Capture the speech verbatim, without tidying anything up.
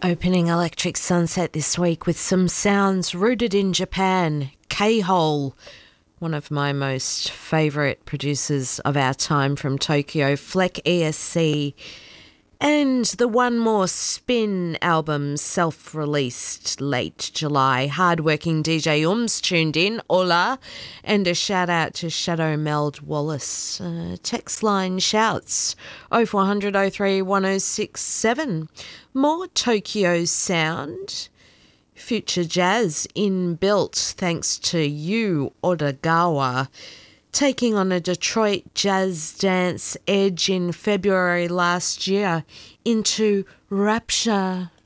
Opening Electric Sunset this week with some sounds rooted in Japan. K-Hole, one of my most favourite producers of our time from Tokyo, Fleck E S C, and the One More Spin album, self-released late July. Hardworking D J Ums tuned in, hola, and a shout out to Shadow Meld Wallace. Uh, text line shouts oh four hundred oh three one oh six seven. More Tokyo sound, future jazz inbuilt thanks to Yu Odagawa, taking on a Detroit jazz dance edge in February last year into Rapture.